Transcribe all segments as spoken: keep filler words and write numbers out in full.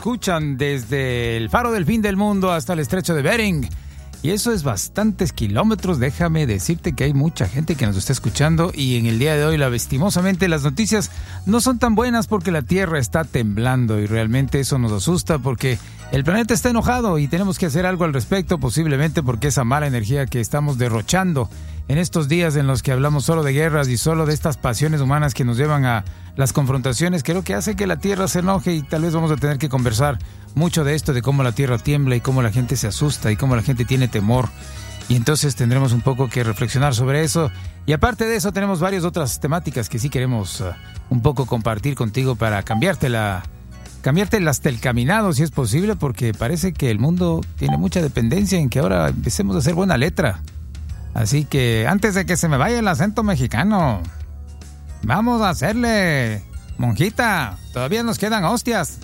escuchan desde el faro del fin del mundo hasta el estrecho de Bering. Y eso es bastantes kilómetros. Déjame decirte que hay mucha gente que nos está escuchando y en el día de hoy, lastimosamente, las noticias no son tan buenas porque la Tierra está temblando y realmente eso nos asusta porque el planeta está enojado y tenemos que hacer algo al respecto, posiblemente porque esa mala energía que estamos derrochando en estos días en los que hablamos solo de guerras y solo de estas pasiones humanas que nos llevan a las confrontaciones, creo que hace que la Tierra se enoje y tal vez vamos a tener que conversar mucho de esto, de cómo la Tierra tiembla y cómo la gente se asusta y cómo la gente tiene temor. Y entonces tendremos un poco que reflexionar sobre eso. Y aparte de eso tenemos varias otras temáticas que sí queremos uh, un poco compartir contigo para cambiarte la... cambiarte hasta el caminado si es posible, porque parece que el mundo tiene mucha dependencia en que ahora empecemos a hacer buena letra. Así que antes de que se me vaya el acento mexicano, vamos a hacerle, monjita, todavía nos quedan hostias.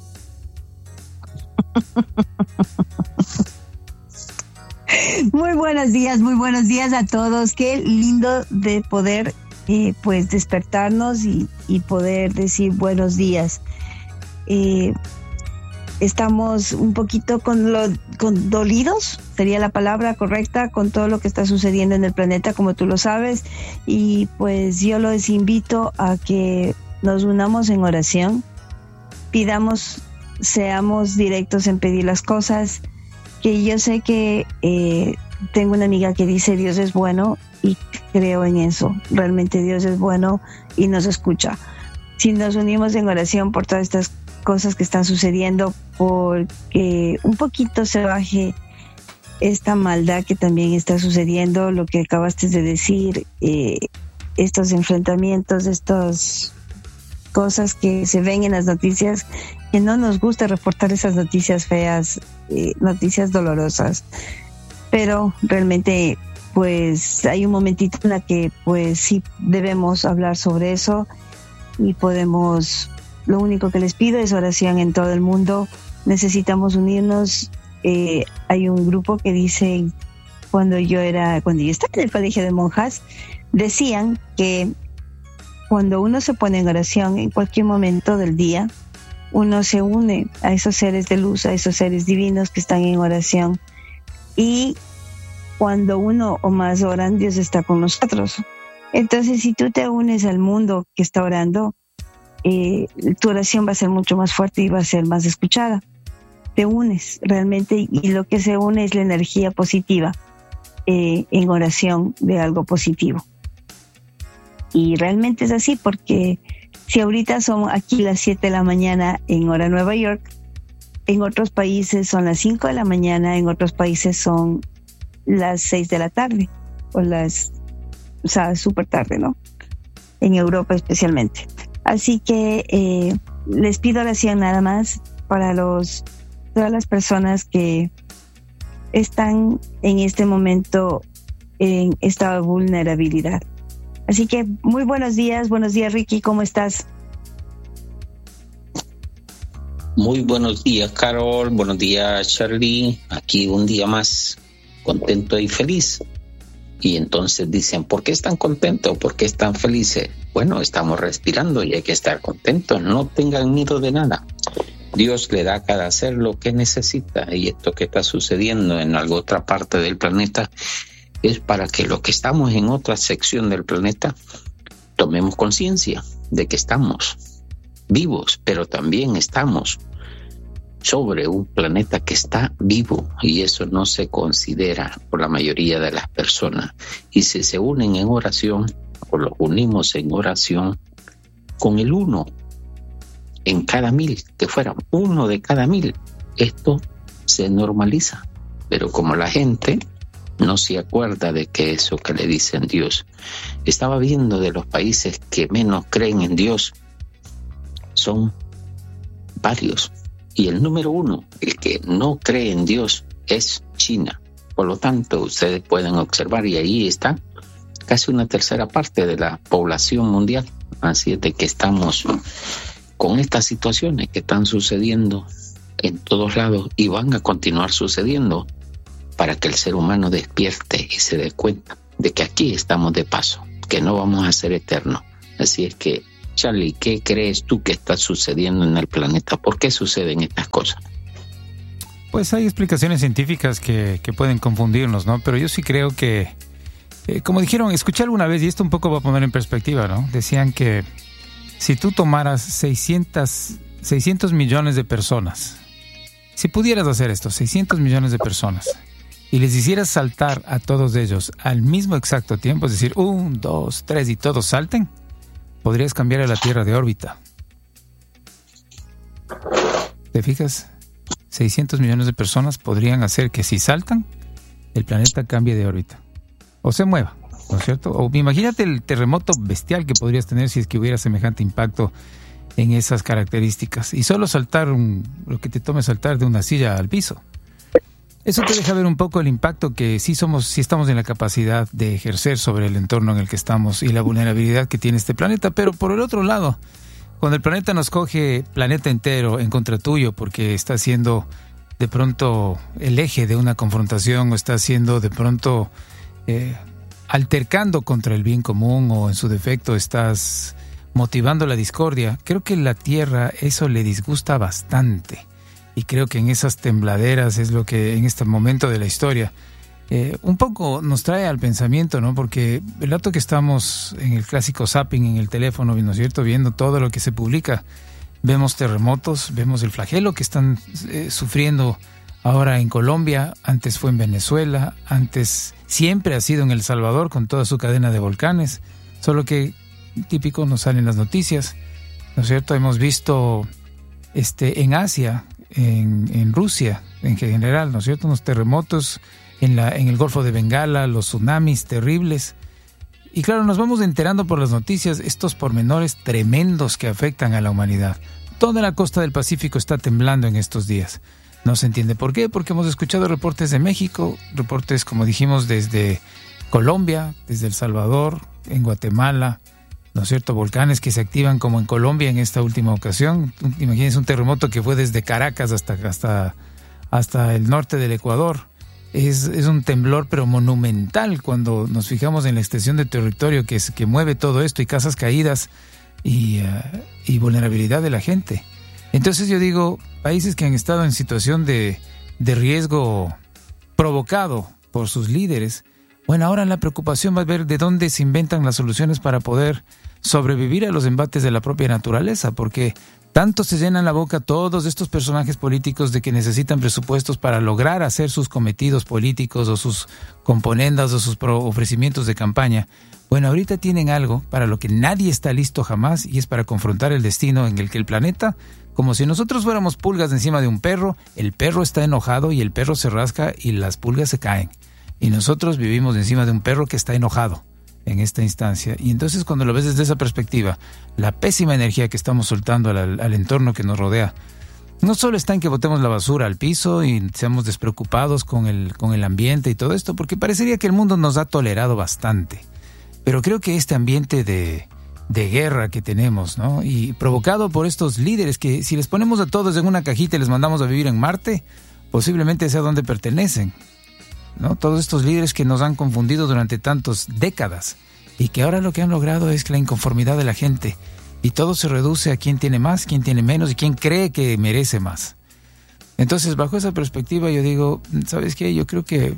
Muy buenos días, muy buenos días a todos. Qué lindo de poder eh, pues despertarnos y, y poder decir buenos días. Eh, estamos un poquito con lo, con dolidos, sería la palabra correcta, con todo lo que está sucediendo en el planeta, como tú lo sabes, y pues yo los invito a que nos unamos en oración, pidamos, seamos directos en pedir las cosas, que yo sé que eh, tengo una amiga que dice Dios es bueno y creo en eso, realmente Dios es bueno y nos escucha. Si nos unimos en oración por todas estas cosas que están sucediendo, porque un poquito se baje esta maldad que también está sucediendo, lo que acabaste de decir, eh, estos enfrentamientos, estas cosas que se ven en las noticias, que no nos gusta reportar esas noticias feas, eh, noticias dolorosas, pero realmente pues hay un momentito en la que pues sí debemos hablar sobre eso y podemos. Lo único que les pido es oración en todo el mundo. Necesitamos unirnos. Eh, hay un grupo que dice, cuando yo era, cuando yo estaba en el colegio de monjas, decían que cuando uno se pone en oración en cualquier momento del día, uno se une a esos seres de luz, a esos seres divinos que están en oración. Y cuando uno o más oran, Dios está con nosotros. Entonces, si tú te unes al mundo que está orando, Eh, tu oración va a ser mucho más fuerte y va a ser más escuchada. Te unes realmente y lo que se une es la energía positiva eh, en oración de algo positivo. Y realmente es así, porque si ahorita son aquí las siete de la mañana en hora Nueva York, en otros países son las cinco de la mañana, en otros países son las seis de la tarde o las, o sea, súper tarde, ¿no? En Europa especialmente. Así que eh, les pido oración nada más para los todas las personas que están en este momento en esta vulnerabilidad. Así que muy buenos días, buenos días Ricky, ¿cómo estás? Muy buenos días Carol, buenos días Charlie, aquí un día más contento y feliz. Y entonces dicen, ¿por qué están contentos? ¿Por qué están felices? Bueno, estamos respirando y hay que estar contentos. No tengan miedo de nada. Dios le da a cada ser lo que necesita. Y esto que está sucediendo en alguna otra parte del planeta es para que los que estamos en otra sección del planeta tomemos conciencia de que estamos vivos, pero también estamos sobre un planeta que está vivo y eso no se considera por la mayoría de las personas. Y si se unen en oración o los unimos en oración con el uno en cada mil, que fuera uno de cada mil, esto se normaliza. Pero como la gente no se acuerda de que eso que le dicen Dios, estaba viendo de los países que menos creen en Dios, son varios. Y el número uno, el que no cree en Dios, es China. Por lo tanto, ustedes pueden observar, y ahí está casi una tercera parte de la población mundial. Así es de que estamos con estas situaciones que están sucediendo en todos lados y van a continuar sucediendo para que el ser humano despierte y se dé cuenta de que aquí estamos de paso, que no vamos a ser eternos. Así es que Charlie, ¿qué crees tú que está sucediendo en el planeta? ¿Por qué suceden estas cosas? Pues hay explicaciones científicas que, que pueden confundirnos, ¿no? Pero yo sí creo que, eh, como dijeron, escuché alguna vez, y esto un poco va a poner en perspectiva, ¿no? Decían que si tú tomaras seiscientos, seiscientos millones de personas, si pudieras hacer esto, seiscientos millones de personas, y les hicieras saltar a todos ellos al mismo exacto tiempo, es decir, un, dos, tres, y todos salten, podrías cambiar a la Tierra de órbita. ¿Te fijas? seiscientos millones de personas podrían hacer que si saltan, el planeta cambie de órbita. O se mueva, ¿no es cierto? O imagínate el terremoto bestial que podrías tener si es que hubiera semejante impacto en esas características. Y solo saltar un, lo que te tome saltar de una silla al piso. Eso te deja ver un poco el impacto que sí somos, sí estamos en la capacidad de ejercer sobre el entorno en el que estamos y la vulnerabilidad que tiene este planeta. Pero por el otro lado, cuando el planeta nos coge planeta entero en contra tuyo porque está siendo de pronto el eje de una confrontación o está siendo de pronto eh, altercando contra el bien común o en su defecto estás motivando la discordia, creo que la Tierra eso le disgusta bastante. Y creo que en esas tembladeras es lo que en este momento de la historia eh, un poco nos trae al pensamiento, ¿no? Porque el rato que estamos en el clásico zapping en el teléfono, ¿no es cierto? Viendo todo lo que se publica, vemos terremotos, vemos el flagelo que están eh, sufriendo ahora en Colombia, antes fue en Venezuela, antes siempre ha sido en El Salvador con toda su cadena de volcanes, solo que típico nos salen las noticias, ¿no es cierto? Hemos visto este en Asia, En, en Rusia en general, ¿no es cierto? Unos terremotos en, la, en el Golfo de Bengala, los tsunamis terribles. Y claro, nos vamos enterando por las noticias estos pormenores tremendos que afectan a la humanidad. Toda la costa del Pacífico está temblando en estos días. No se entiende por qué, porque hemos escuchado reportes de México, reportes, como dijimos, desde Colombia, desde El Salvador, en Guatemala, ¿no es cierto? Volcanes que se activan como en Colombia en esta última ocasión. Imagínense un terremoto que fue desde Caracas hasta, hasta, hasta el norte del Ecuador. Es, es un temblor pero monumental cuando nos fijamos en la extensión de territorio que, es, que mueve todo esto y casas caídas y, uh, y vulnerabilidad de la gente. Entonces yo digo, países que han estado en situación de, de riesgo provocado por sus líderes, bueno, ahora la preocupación va a ver de dónde se inventan las soluciones para poder sobrevivir a los embates de la propia naturaleza, porque tanto se llenan la boca todos estos personajes políticos de que necesitan presupuestos para lograr hacer sus cometidos políticos o sus componendas o sus ofrecimientos de campaña. Bueno, ahorita tienen algo para lo que nadie está listo jamás y es para confrontar el destino en el que el planeta, como si nosotros fuéramos pulgas encima de un perro, el perro está enojado y el perro se rasca y las pulgas se caen. Y nosotros vivimos encima de un perro que está enojado en esta instancia. Y entonces cuando lo ves desde esa perspectiva, la pésima energía que estamos soltando al, al entorno que nos rodea, no solo está en que botemos la basura al piso y seamos despreocupados con el, con el ambiente y todo esto, porque parecería que el mundo nos ha tolerado bastante. Pero creo que este ambiente de, de guerra que tenemos, ¿no? Y provocado por estos líderes que si les ponemos a todos en una cajita y les mandamos a vivir en Marte, posiblemente sea donde pertenecen, ¿no? Todos estos líderes que nos han confundido durante tantas décadas y que ahora lo que han logrado es la inconformidad de la gente y todo se reduce a quién tiene más, quién tiene menos y quién cree que merece más. Entonces, bajo esa perspectiva yo digo, ¿sabes qué? Yo creo que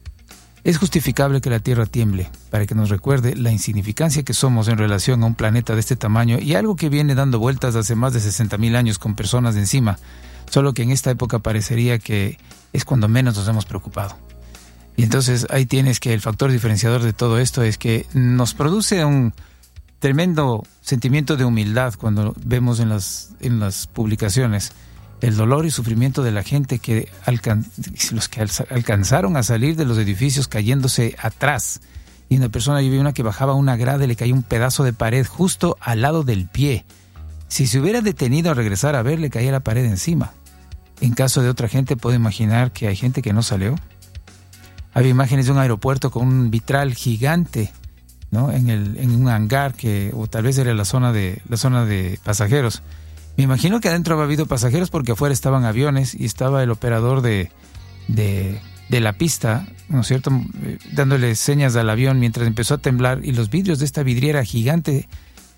es justificable que la Tierra tiemble para que nos recuerde la insignificancia que somos en relación a un planeta de este tamaño y algo que viene dando vueltas hace más de sesenta mil años con personas de encima, solo que en esta época parecería que es cuando menos nos hemos preocupado. Y entonces ahí tienes que el factor diferenciador de todo esto es que nos produce un tremendo sentimiento de humildad cuando vemos en las, en las publicaciones el dolor y sufrimiento de la gente que alcan, los que alcanzaron a salir de los edificios cayéndose atrás. Y una persona, yo vi una que bajaba una grada y le cayó un pedazo de pared justo al lado del pie. Si se hubiera detenido a regresar a ver, le caía la pared encima. En caso de otra gente, puedo imaginar que hay gente que no salió. Había imágenes de un aeropuerto con un vitral gigante, ¿no? En el en un hangar que o tal vez era la zona de la zona de pasajeros. Me imagino que adentro había habido pasajeros porque afuera estaban aviones y estaba el operador de de, de la pista, ¿no es cierto?, dándole señas al avión mientras empezó a temblar y los vidrios de esta vidriera gigante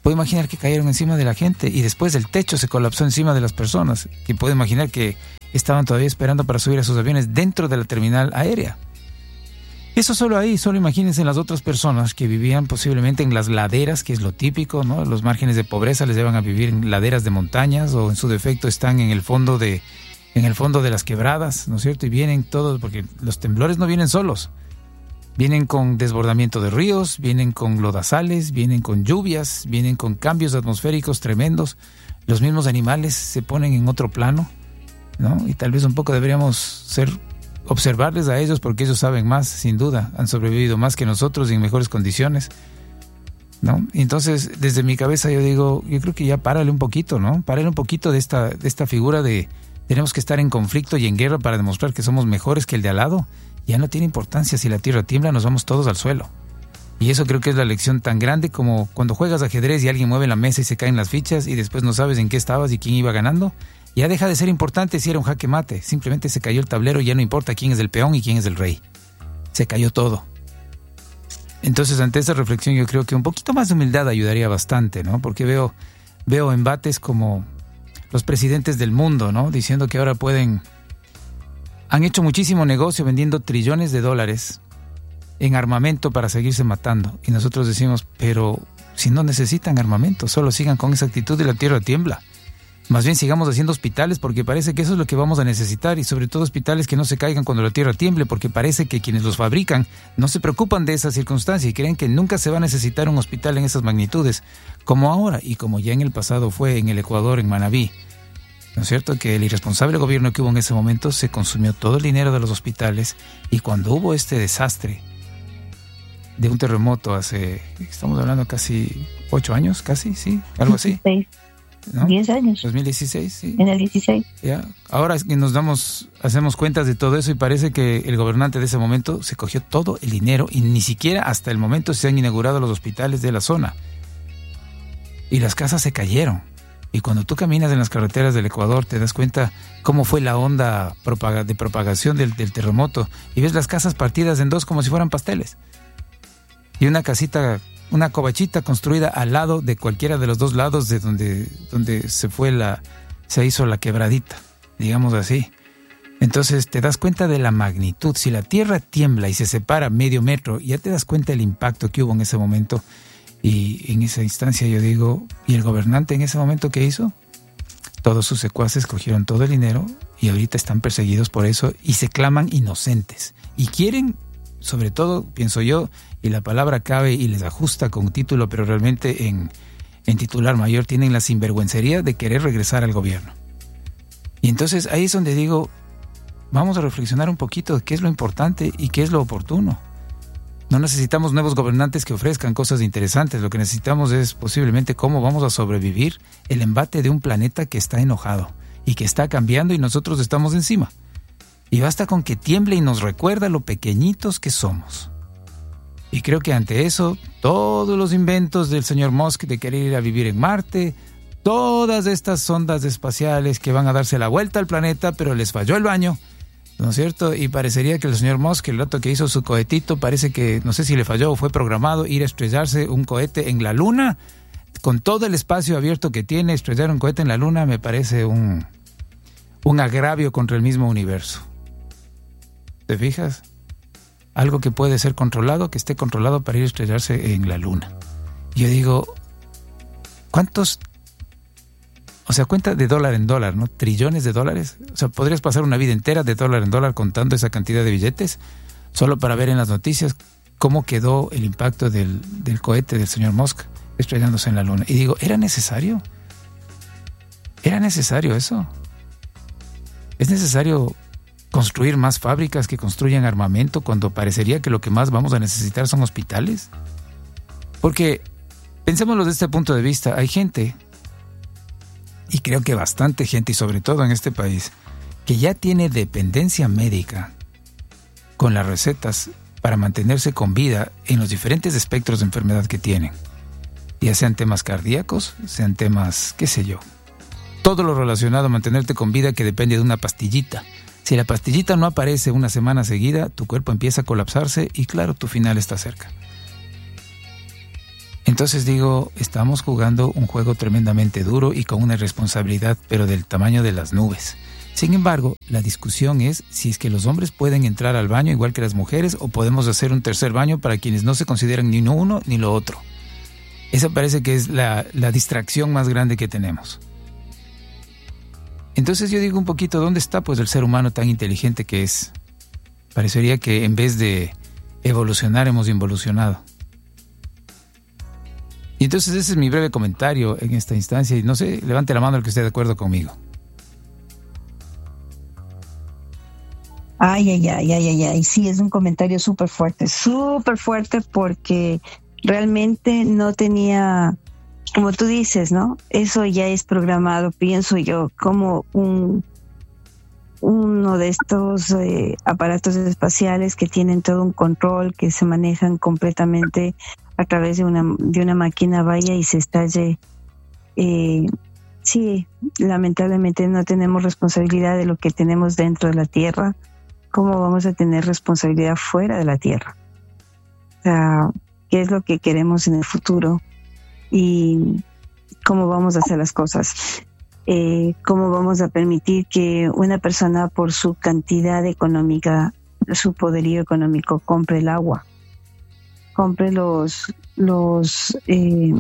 puedo imaginar que cayeron encima de la gente y después el techo se colapsó encima de las personas. Y puedo imaginar que estaban todavía esperando para subir a sus aviones dentro de la terminal aérea. Eso solo ahí, solo imagínense las otras personas que vivían posiblemente en las laderas, que es lo típico, ¿no? Los márgenes de pobreza les llevan a vivir en laderas de montañas o en su defecto están en el fondo de, en el fondo de las quebradas, ¿no es cierto? Y vienen todos, porque los temblores no vienen solos. Vienen con desbordamiento de ríos, vienen con lodazales, vienen con lluvias, vienen con cambios atmosféricos tremendos. Los mismos animales se ponen en otro plano, ¿no? Y tal vez un poco deberíamos ser observarles a ellos porque ellos saben más, sin duda. Han sobrevivido más que nosotros y en mejores condiciones, ¿no? Y entonces, desde mi cabeza yo digo, yo creo que ya párale un poquito, ¿no? Párale un poquito de esta, de esta figura de tenemos que estar en conflicto y en guerra para demostrar que somos mejores que el de al lado. Ya no tiene importancia si la tierra tiembla, nos vamos todos al suelo. Y eso creo que es la lección tan grande como cuando juegas ajedrez y alguien mueve la mesa y se caen las fichas y después no sabes en qué estabas y quién iba ganando. Ya deja de ser importante si era un jaque mate. Simplemente se cayó el tablero y ya no importa quién es el peón y quién es el rey. Se cayó todo. Entonces, ante esa reflexión yo creo que un poquito más de humildad ayudaría bastante, ¿no? Porque veo, veo embates como los presidentes del mundo, ¿no? Diciendo que ahora pueden... Han hecho muchísimo negocio vendiendo trillones de dólares en armamento para seguirse matando. Y nosotros decimos, pero si no necesitan armamento, solo sigan con esa actitud de la tierra tiembla. Más bien sigamos haciendo hospitales porque parece que eso es lo que vamos a necesitar y sobre todo hospitales que no se caigan cuando la tierra tiemble porque parece que quienes los fabrican no se preocupan de esa circunstancia y creen que nunca se va a necesitar un hospital en esas magnitudes como ahora y como ya en el pasado fue en el Ecuador, en Manabí. ¿No es cierto? Que el irresponsable gobierno que hubo en ese momento se consumió todo el dinero de los hospitales y cuando hubo este desastre de un terremoto hace, estamos hablando casi ocho años, casi, sí, algo así. Seis. ¿No? Diez años. dos mil dieciséis, sí. En el dieciséis. Ya. Ahora es que nos damos, hacemos cuentas de todo eso y parece que el gobernante de ese momento se cogió todo el dinero y ni siquiera hasta el momento se han inaugurado los hospitales de la zona. Y las casas se cayeron. Y cuando tú caminas en las carreteras del Ecuador te das cuenta cómo fue la onda de propagación del, del terremoto y ves las casas partidas en dos como si fueran pasteles. Y una casita, una covachita construida al lado de cualquiera de los dos lados de donde, donde se fue la, se hizo la quebradita, digamos así. Entonces te das cuenta de la magnitud. Si la tierra tiembla y se separa medio metro, ya te das cuenta del impacto que hubo en ese momento. Y en esa instancia yo digo, ¿y el gobernante en ese momento qué hizo? Todos sus secuaces cogieron todo el dinero y ahorita están perseguidos por eso y se claman inocentes. Y quieren, sobre todo, pienso yo, y la palabra cabe y les ajusta con título, pero realmente en, en titular mayor tienen la sinvergüencería de querer regresar al gobierno. Y entonces ahí es donde digo, vamos a reflexionar un poquito de qué es lo importante y qué es lo oportuno. No necesitamos nuevos gobernantes que ofrezcan cosas interesantes. Lo que necesitamos es posiblemente cómo vamos a sobrevivir el embate de un planeta que está enojado y que está cambiando y nosotros estamos encima. Y basta con que tiemble y nos recuerda lo pequeñitos que somos. Y creo que ante eso, todos los inventos del señor Musk de querer ir a vivir en Marte, todas estas sondas espaciales que van a darse la vuelta al planeta, pero les falló el baño, ¿no es cierto? Y parecería que el señor Musk, el rato que hizo su cohetito, parece que, no sé si le falló o fue programado, ir a estrellarse un cohete en la Luna. Con todo el espacio abierto que tiene, estrellar un cohete en la Luna me parece un, un agravio contra el mismo universo. ¿Te fijas? Algo que puede ser controlado, que esté controlado para ir a estrellarse en la Luna. Yo digo, ¿cuántos... O sea, cuenta de dólar en dólar, ¿no? Trillones de dólares. O sea, podrías pasar una vida entera de dólar en dólar contando esa cantidad de billetes solo para ver en las noticias cómo quedó el impacto del, del cohete del señor Musk estrellándose en la Luna. Y digo, ¿era necesario? ¿Era necesario eso? ¿Es necesario construir más fábricas que construyan armamento cuando parecería que lo que más vamos a necesitar son hospitales? Porque, pensémoslo desde este punto de vista, hay gente... Y creo que bastante gente, y sobre todo en este país, que ya tiene dependencia médica con las recetas para mantenerse con vida en los diferentes espectros de enfermedad que tienen. Ya sean temas cardíacos, sean temas, qué sé yo. Todo lo relacionado a mantenerte con vida que depende de una pastillita. Si la pastillita no aparece una semana seguida, tu cuerpo empieza a colapsarse y claro, tu final está cerca. Entonces digo, estamos jugando un juego tremendamente duro y con una responsabilidad, pero del tamaño de las nubes. Sin embargo, la discusión es si es que los hombres pueden entrar al baño igual que las mujeres o podemos hacer un tercer baño para quienes no se consideran ni uno ni lo otro. Esa parece que es la, la distracción más grande que tenemos. Entonces yo digo un poquito, ¿dónde está pues el ser humano tan inteligente que es? Parecería que en vez de evolucionar hemos involucionado. Y entonces ese es mi breve comentario en esta instancia. Y no sé, levante la mano el que esté de acuerdo conmigo. Ay, ay, ay, ay, ay, ay. Sí, es un comentario súper fuerte, súper fuerte porque realmente no tenía, como tú dices, ¿no? Eso ya es programado, pienso yo, como un uno de estos eh, aparatos espaciales que tienen todo un control, que se manejan completamente a través de una de una máquina, vaya y se estalle. Eh, sí, lamentablemente no tenemos responsabilidad de lo que tenemos dentro de la Tierra. ¿Cómo vamos a tener responsabilidad fuera de la Tierra? O sea, ¿qué es lo que queremos en el futuro? Y cómo vamos a hacer las cosas. Eh, ¿Cómo vamos a permitir que una persona por su cantidad económica, su poderío económico, compre el agua? Compre los, los, eh,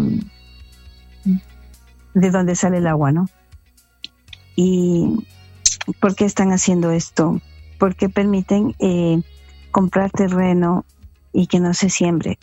de dónde sale el agua, ¿no? ¿Y por qué están haciendo esto? ¿Por qué permiten eh, comprar terreno y que no se siembre?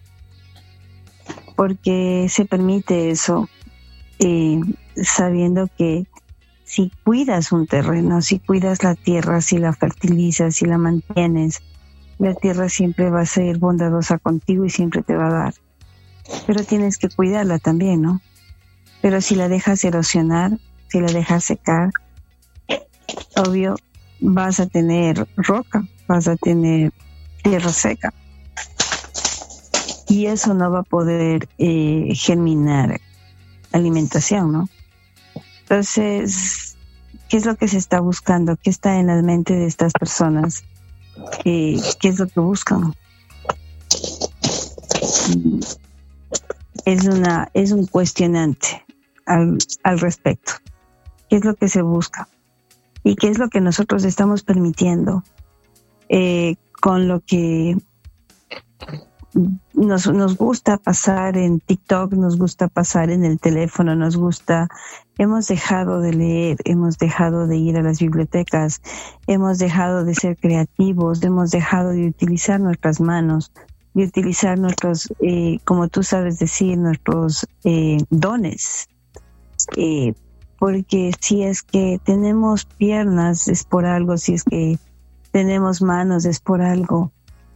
¿Por qué se permite eso? Eh, sabiendo que si cuidas un terreno, si cuidas la tierra, si la fertilizas, si la mantienes, la tierra siempre va a ser bondadosa contigo y siempre te va a dar. Pero tienes que cuidarla también, ¿no? Pero si la dejas erosionar, si la dejas secar, obvio, vas a tener roca, vas a tener tierra seca. Y eso no va a poder eh, germinar alimentación, ¿no? Entonces, ¿qué es lo que se está buscando? ¿Qué está en la mente de estas personas? Eh, ¿Qué es lo que buscan? Es una, es un cuestionante al, al respecto. ¿Qué es lo que se busca? ¿Y qué es lo que nosotros estamos permitiendo eh, con lo que nos, nos gusta pasar en TikTok, nos gusta pasar en el teléfono, nos gusta, hemos dejado de leer, hemos dejado de ir a las bibliotecas, hemos dejado de ser creativos, hemos dejado de utilizar nuestras manos, de utilizar nuestros, eh, como tú sabes decir, nuestros eh, dones. Eh, porque si es que tenemos piernas es por algo, si es que tenemos manos es por algo.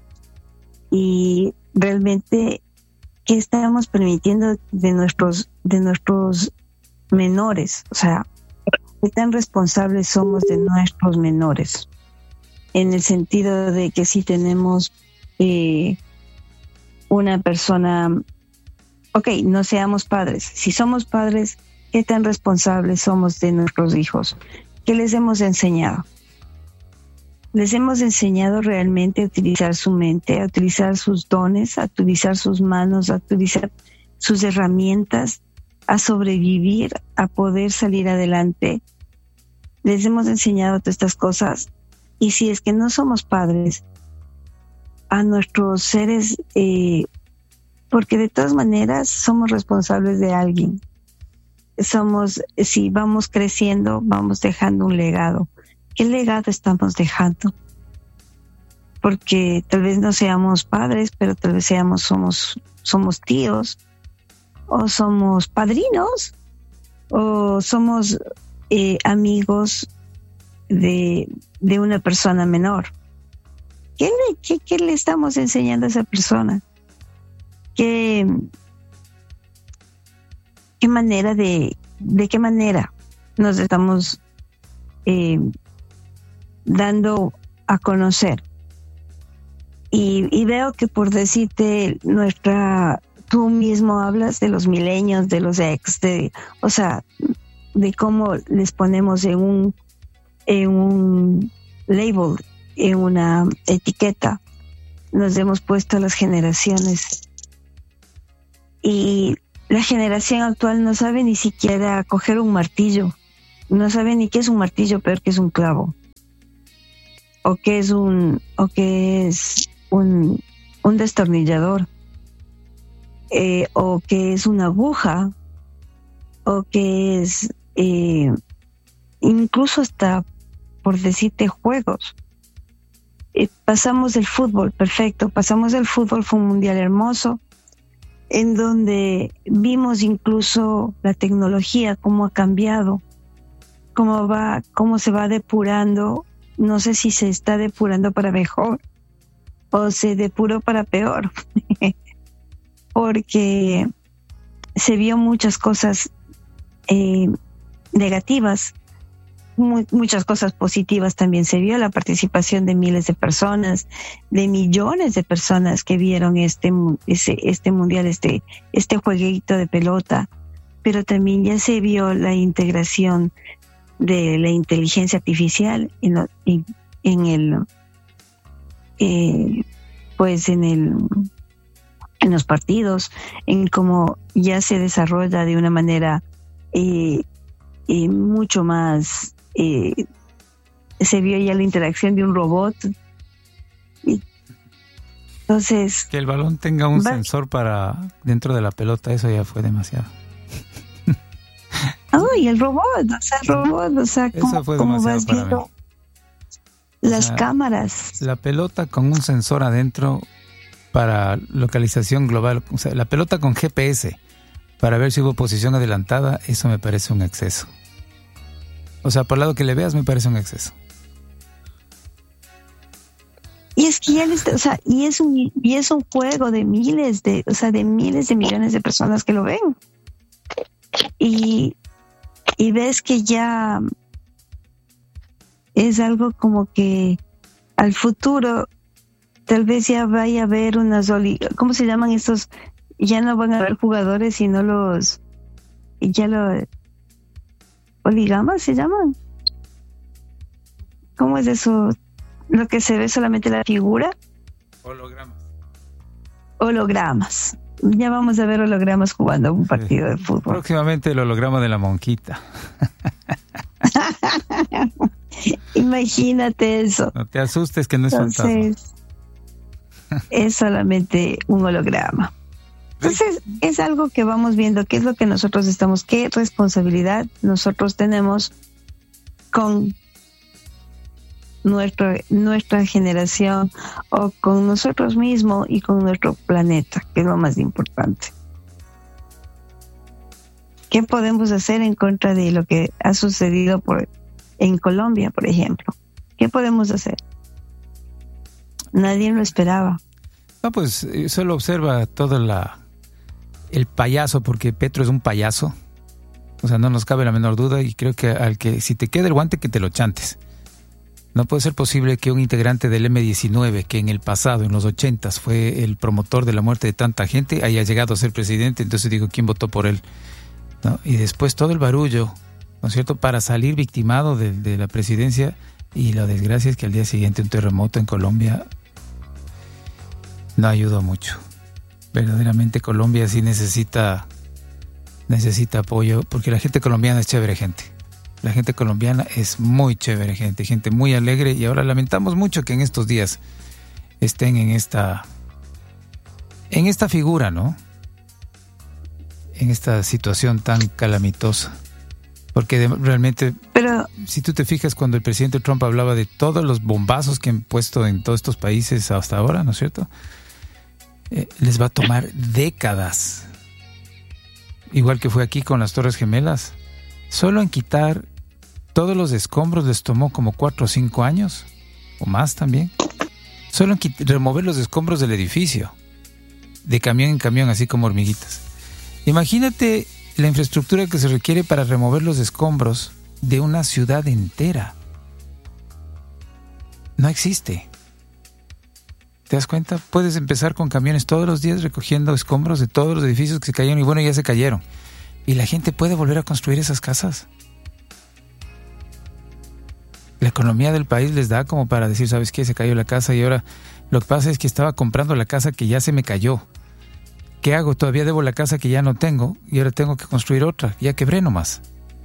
Y realmente, ¿qué estamos permitiendo de nuestros, de nuestros menores? O sea, ¿qué tan responsables somos de nuestros menores? En el sentido de que si tenemos eh, una persona, ok, no seamos padres. Si somos padres, ¿qué tan responsables somos de nuestros hijos? ¿Qué les hemos enseñado? Les hemos enseñado realmente a utilizar su mente, a utilizar sus dones, a utilizar sus manos, a utilizar sus herramientas, a sobrevivir, a poder salir adelante. Les hemos enseñado todas estas cosas. Y si es que no somos padres, a nuestros seres, eh, porque de todas maneras somos responsables de alguien. Somos, si vamos creciendo, vamos dejando un legado. ¿Qué legado estamos dejando? Porque tal vez no seamos padres, pero tal vez seamos, somos, somos tíos, o somos padrinos, o somos eh, amigos de, de una persona menor. ¿Qué le, qué, ¿Qué le estamos enseñando a esa persona? ¿Qué, qué manera de, de qué manera nos estamos eh, dando a conocer? Y, y veo que, por decirte, nuestra, tú mismo hablas de los milenios, de los ex, de, o sea, de cómo les ponemos en un, en un label, en una etiqueta, nos hemos puesto a las generaciones. y la generación actual no sabe ni siquiera coger un martillo, no sabe ni qué es un martillo, peor que es un clavo, o qué es un o qué es un, un destornillador, eh, o qué es una aguja, o qué es eh, incluso hasta, por decirte, juegos. Eh, pasamos del fútbol, perfecto, pasamos del fútbol, fue un mundial hermoso, en donde vimos incluso la tecnología, cómo ha cambiado, cómo va, cómo se va depurando. No sé si se está depurando para mejor o se depuró para peor, porque se vio muchas cosas eh, negativas, muy, muchas cosas positivas también se vio, la participación de miles de personas, de millones de personas que vieron este, este, este mundial, este, este jueguito de pelota, pero también ya se vio la integración de la inteligencia artificial en, lo, en, en el eh, pues en el en los partidos, en cómo ya se desarrolla de una manera eh, eh, mucho más eh, se vio ya la interacción de un robot. Y entonces que el balón tenga un va, sensor para dentro de la pelota, eso ya fue demasiado. Oh, y el robot, o sea, el robot, o sea, Eso fue cómo demasiado vas para viendo mí. las O sea, cámaras. La pelota con un sensor adentro para localización global, o sea, la pelota con G P S para ver si hubo posición adelantada, eso me parece un exceso. O sea, por el lado que le veas me parece un exceso. Y es que ya les, o sea, y es un y es un juego de miles de, o sea, de miles de millones de personas que lo ven. Y y ves que ya es algo como que al futuro tal vez ya vaya a haber unas oli- ¿cómo se llaman estos? Ya no van a haber jugadores, sino los ya lo oligamas se llaman. ¿Cómo es eso? Lo que se ve solamente la figura. Hologramas. Hologramas. Ya vamos a ver hologramas jugando un partido de fútbol. Próximamente el holograma de la monquita. Imagínate eso. No te asustes que no es Entonces, fantasma. Es solamente un holograma. Entonces, es algo que vamos viendo, qué es lo que nosotros estamos, qué responsabilidad nosotros tenemos con nuestro, nuestra generación o con nosotros mismos y con nuestro planeta, que es lo más importante. ¿Qué podemos hacer en contra de lo que ha sucedido por, en Colombia, por ejemplo? ¿Qué podemos hacer? Nadie lo esperaba. No, pues solo observa todo la, el payaso, porque Petro es un payaso. O sea, no nos cabe la menor duda, y creo que al que si te queda el guante, que te lo chantes. No puede ser posible que un integrante del eme diecinueve, que en el pasado, en los ochentas, fue el promotor de la muerte de tanta gente, haya llegado a ser presidente. Entonces digo, ¿quién votó por él? ¿No? Y después todo el barullo, ¿no es cierto?, para salir victimado de, de la presidencia, y la desgracia es que al día siguiente un terremoto en Colombia no ayudó mucho. Verdaderamente Colombia sí necesita necesita apoyo, porque la gente colombiana es chévere gente. La gente colombiana es muy chévere gente, gente muy alegre, y ahora lamentamos mucho que en estos días estén en esta en esta figura, ¿no? En esta situación tan calamitosa. Porque de, realmente, pero si tú te fijas, cuando el presidente Trump hablaba de todos los bombazos que han puesto en todos estos países hasta ahora, ¿no es cierto?, eh, les va a tomar décadas. Igual que fue aquí con las Torres Gemelas. Solo en quitar todos los escombros les tomó como cuatro o cinco años, o más también. Solo en quit- remover los escombros del edificio, de camión en camión, así como hormiguitas. Imagínate la infraestructura que se requiere para remover los escombros de una ciudad entera. No existe. ¿Te das cuenta? Puedes empezar con camiones todos los días recogiendo escombros de todos los edificios que se cayeron, y bueno, ya se cayeron. Y la gente puede volver a construir esas casas. La economía del país les da como para decir, ¿sabes qué? Se cayó la casa y ahora lo que pasa es que estaba comprando la casa que ya se me cayó, ¿qué hago? Todavía debo la casa que ya no tengo y ahora tengo que construir otra. Ya quebré nomás.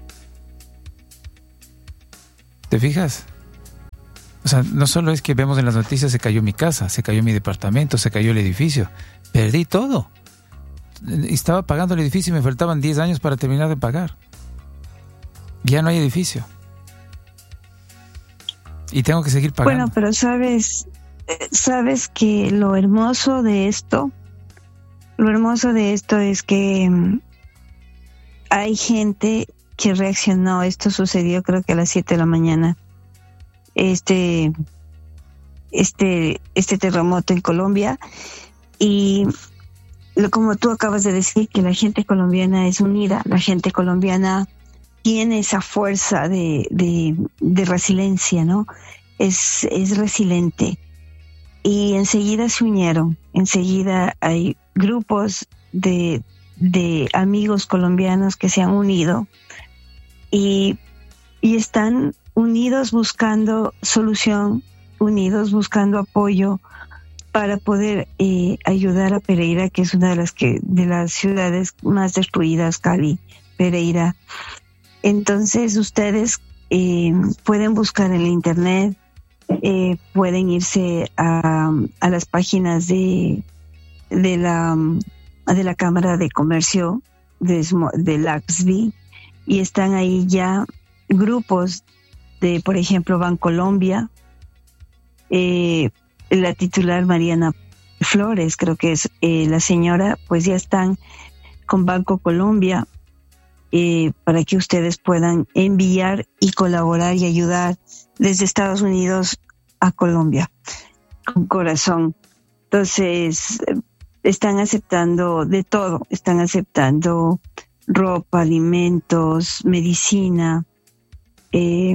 ¿Te fijas? O sea, no solo es que vemos en las noticias se cayó mi casa, se cayó mi departamento, se cayó el edificio. Perdí todo. Estaba pagando el edificio y me faltaban diez años para terminar de pagar. Ya no hay edificio. Y tengo que seguir pagando. Bueno, pero sabes, sabes que lo hermoso de esto, lo hermoso de esto es que um, hay gente que reaccionó. Esto sucedió creo que a las siete de la mañana. Este, este, este terremoto en Colombia. Y lo, como tú acabas de decir, que la gente colombiana es unida, la gente colombiana tiene esa fuerza de, de, de resiliencia, ¿no? Es, es resiliente. Y enseguida se unieron, enseguida hay grupos de, de amigos colombianos que se han unido y, y están unidos buscando solución, unidos buscando apoyo para poder eh, ayudar a Pereira, que es una de las que de las ciudades más destruidas, Cali, Pereira. Entonces ustedes eh, pueden buscar en la internet, eh, pueden irse a, a las páginas de de la de la Cámara de Comercio de, de Laxby, y están ahí ya grupos de, por ejemplo, Bancolombia, eh, la titular Mariana Flores, creo que es eh, la señora, pues ya están con Banco Colombia. Eh, para que ustedes puedan enviar y colaborar y ayudar desde Estados Unidos a Colombia con corazón. Entonces están aceptando de todo, están aceptando ropa, alimentos, medicina, eh,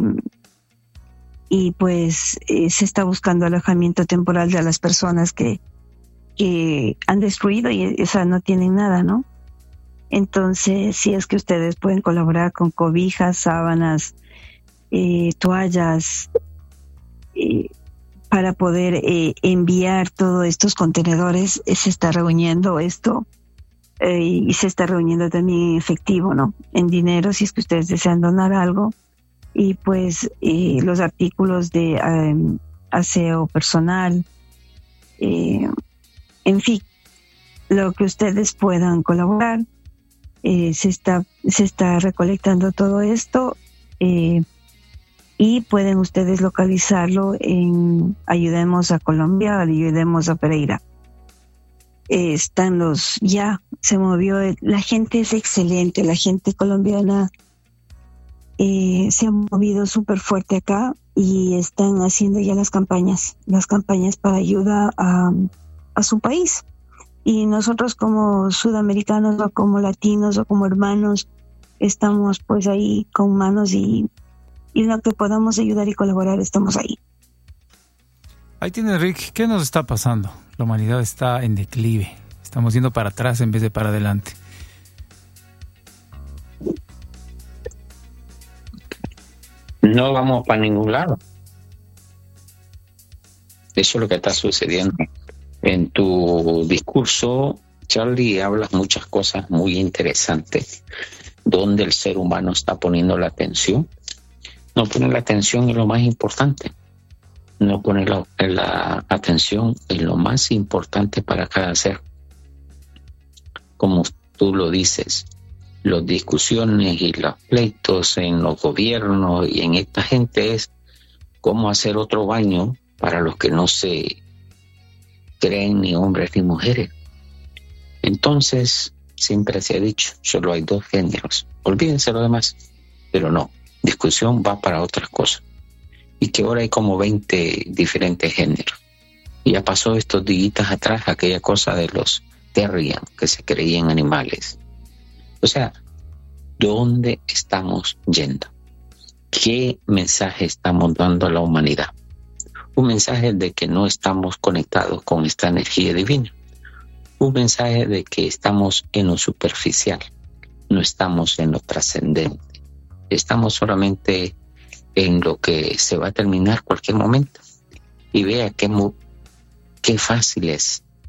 y pues eh, se está buscando alojamiento temporal de las personas que, que han destruido y o sea, no tienen nada, ¿no? Entonces, si es que ustedes pueden colaborar con cobijas, sábanas, eh, toallas, eh, para poder eh, enviar todos estos contenedores, eh, se está reuniendo esto eh, y se está reuniendo también en efectivo, ¿no? En dinero, si es que ustedes desean donar algo. Y pues eh, los artículos de eh, aseo personal, eh, en fin, lo que ustedes puedan colaborar. Eh, se está se está recolectando todo esto eh, y pueden ustedes localizarlo en Ayudemos a Colombia, Ayudemos a Pereira. Eh, están los, ya se movió, la gente es excelente, la gente colombiana eh, se ha movido súper fuerte acá y están haciendo ya las campañas, las campañas para ayuda a, a su país. Y nosotros como sudamericanos o como latinos o como hermanos estamos pues ahí con manos y, y en lo que podamos ayudar y colaborar estamos ahí. Ahí tiene Rick, ¿qué nos está pasando? La humanidad está en declive, estamos yendo para atrás en vez de para adelante. No vamos para ningún lado. Eso es lo que está sucediendo. En tu discurso, Charlie, hablas muchas cosas muy interesantes, donde el ser humano está poniendo la atención. No pone la atención en lo más importante. No pone la, la atención en lo más importante para cada ser. Como tú lo dices, las discusiones y los pleitos en los gobiernos y en esta gente es cómo hacer otro baño para los que no se creen ni hombres ni mujeres. Entonces, siempre se ha dicho, solo hay dos géneros. Olvídense lo demás. Pero no, discusión va para otras cosas. Y que ahora hay como veinte diferentes géneros. Y ya pasó estos días atrás aquella cosa de los terriers, que se creían animales. O sea, ¿dónde estamos yendo? ¿Qué mensaje estamos dando a la humanidad? Un mensaje de que no estamos conectados con esta energía divina. Un mensaje de que estamos en lo superficial, no estamos en lo trascendente. Estamos solamente en lo que se va a terminar cualquier momento. Y vea qué, mu- qué fácil es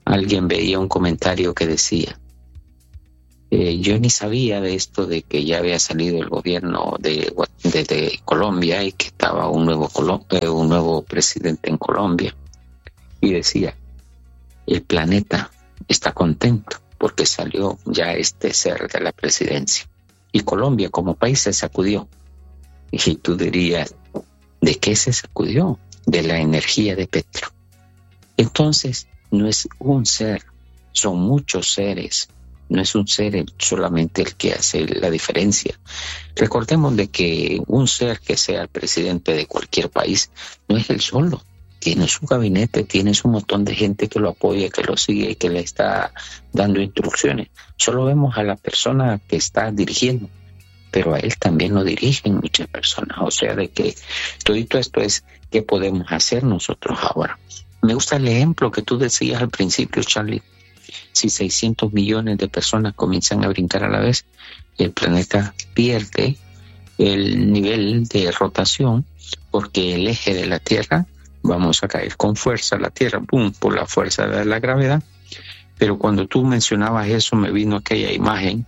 alguien veía un comentario que decía, eh, yo ni sabía de esto de que ya había salido el gobierno de, de, de Colombia y que estaba un nuevo, Colom- eh, un nuevo presidente en Colombia. Y decía, el planeta está contento porque salió ya este ser de la presidencia. Y Colombia como país se sacudió. Y tú dirías, ¿de qué se sacudió? De la energía de Petro. Entonces, no es un ser, son muchos seres. No es un ser solamente el que hace la diferencia. Recordemos de que un ser que sea el presidente de cualquier país no es él solo. Tiene su gabinete, tiene un montón de gente que lo apoya, que lo sigue, que le está dando instrucciones. Solo vemos a la persona que está dirigiendo, pero a él también lo dirigen muchas personas. O sea, de que todo esto es qué podemos hacer nosotros ahora. Me gusta el ejemplo que tú decías al principio, Charlie. Si seiscientos millones de personas comienzan a brincar a la vez, el planeta pierde el nivel de rotación porque el eje de la Tierra, vamos a caer con fuerza a la Tierra, boom, por la fuerza de la gravedad. Pero cuando tú mencionabas eso, me vino aquella imagen.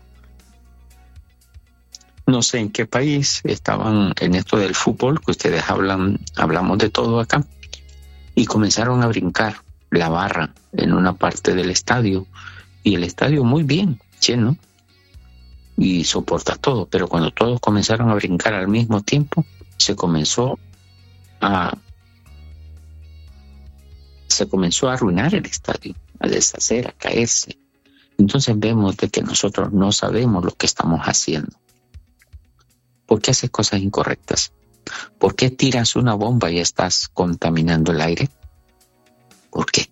No sé en qué país estaban en esto del fútbol, que ustedes hablan, hablamos de todo acá, y comenzaron a brincar la barra en una parte del estadio, y el estadio muy bien, lleno, y soporta todo, pero cuando todos comenzaron a brincar al mismo tiempo, se comenzó a se comenzó a arruinar el estadio, a deshacer, a caerse. Entonces vemos de que nosotros no sabemos lo que estamos haciendo. ¿Por qué haces cosas incorrectas? ¿Por qué tiras una bomba y estás contaminando el aire? ¿Por qué?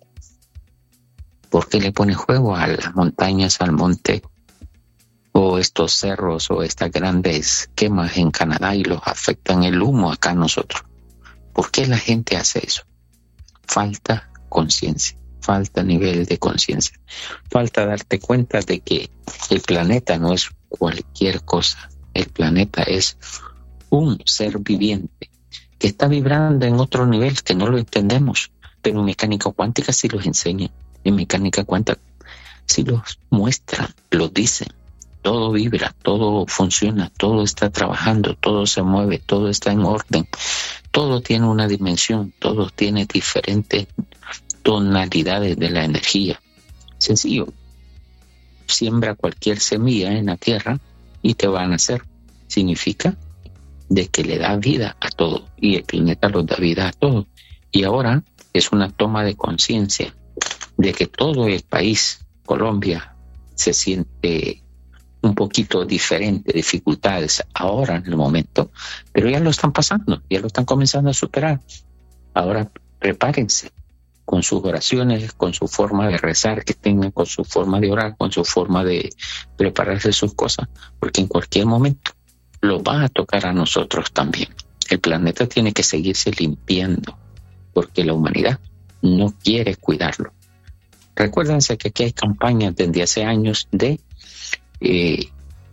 ¿Por qué le pones fuego a las montañas, al monte, o estos cerros, o estas grandes quemas en Canadá y los afectan el humo acá a nosotros? ¿Por qué la gente hace eso? Falta conciencia, falta nivel de conciencia, falta darte cuenta de que el planeta no es cualquier cosa. El planeta es un ser viviente que está vibrando en otro nivel que no lo entendemos, pero en mecánica cuántica sí los enseñan. En mecánica cuántica sí los muestran, los dicen. Todo vibra, todo funciona, todo está trabajando, todo se mueve, todo está en orden. Todo tiene una dimensión, todo tiene diferentes tonalidades de la energía. Sencillo. Siembra cualquier semilla en la tierra y te va a nacer. Significa de que le da vida a todo y el planeta lo da vida a todo. Y ahora es una toma de conciencia de que todo el país, Colombia, se siente un poquito diferente, dificultades ahora en el momento, pero ya lo están pasando, ya lo están comenzando a superar. Ahora prepárense con sus oraciones, con su forma de rezar que tengan, con su forma de orar, con su forma de prepararse sus cosas, porque en cualquier momento lo va a tocar a nosotros también. El planeta tiene que seguirse limpiando, porque la humanidad no quiere cuidarlo. Recuérdense que aquí hay campañas desde hace años de eh,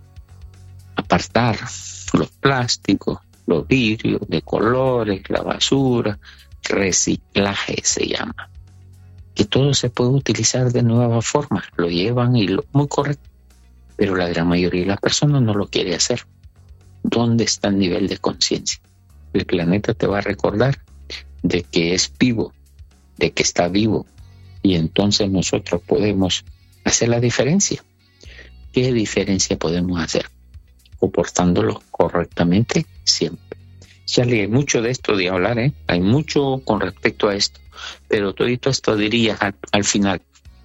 apartar los plásticos, los vidrios de colores, la basura, reciclaje se llama, que todo se puede utilizar de nuevas formas, lo llevan y lo muy correcto, pero la gran mayoría de las personas no lo quiere hacer. ¿Dónde está el nivel de conciencia? El planeta te va a recordar de que es vivo, de que está vivo, y entonces nosotros podemos hacer la diferencia. ¿Qué diferencia podemos hacer? Comportándolos correctamente siempre. Charlie, hay mucho de esto de hablar, ¿eh? Hay mucho con respecto a esto, pero todo esto diría al, al final